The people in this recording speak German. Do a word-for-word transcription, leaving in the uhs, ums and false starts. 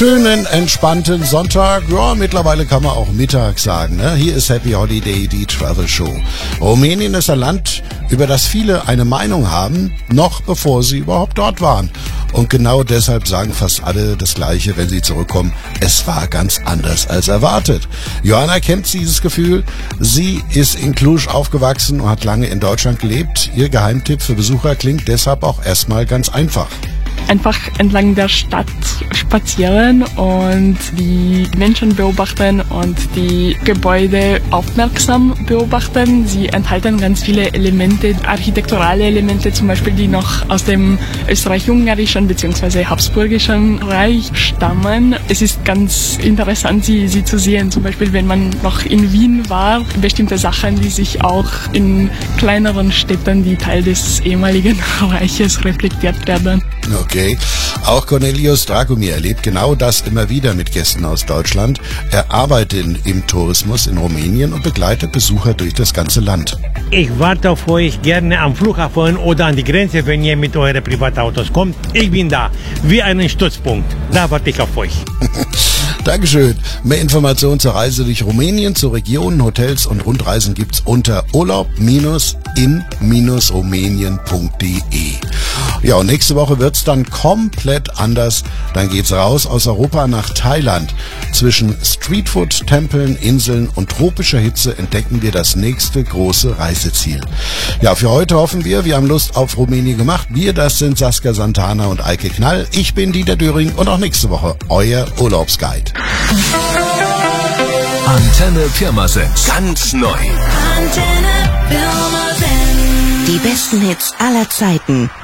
schönen, entspannten Sonntag. Ja, mittlerweile kann man auch Mittag sagen. Ne? Hier ist Happy Holiday, die Travel Show. Rumänien ist ein Land, über das viele eine Meinung haben, noch bevor sie überhaupt dort waren. Und genau deshalb sagen fast alle das Gleiche, wenn sie zurückkommen. Es war ganz anders als erwartet. Johanna kennt dieses Gefühl. Sie ist in Cluj aufgewachsen und hat lange in Deutschland gelebt. Ihr Geheimtipp für Besucher klingt deshalb auch erstmal ganz einfach. Einfach entlang der Stadt spazieren und die Menschen beobachten und die Gebäude aufmerksam beobachten. Sie enthalten ganz viele Elemente, architekturale Elemente zum Beispiel, die noch aus dem österreich-ungarischen bzw. habsburgischen Reich stammen. Es ist ganz interessant, sie, sie zu sehen. Zum Beispiel, wenn man noch in Wien war, bestimmte Sachen, die sich auch in kleineren Städten, die Teil des ehemaligen Reiches reflektiert werden. Okay. Auch Cornelius Dragomir erlebt genau das immer wieder mit Gästen aus Deutschland. Er arbeitet im Tourismus in Rumänien und begleitet Besucher durch das ganze Land. Ich warte auf euch gerne am Flughafen oder an die Grenze, wenn ihr mit euren Privatautos kommt. Ich bin da, wie ein Stützpunkt. Da warte ich auf euch. Dankeschön. Mehr Informationen zur Reise durch Rumänien, zu Regionen, Hotels und Rundreisen gibt's unter urlaub in rumänien punkt de. Ja, und nächste Woche wird's dann komplett anders. Dann geht's raus aus Europa nach Thailand. Zwischen Streetfood, Tempeln, Inseln und tropischer Hitze entdecken wir das nächste große Reiseziel. Ja, für heute hoffen wir, wir haben Lust auf Rumänien gemacht. Wir, das sind Saskia Santana und Eike Knall. Ich bin Dieter Döring und auch nächste Woche euer Urlaubsguide. Antenne Pirmasens. Ganz neu. Antenne Pirmasens. Die besten Hits aller Zeiten.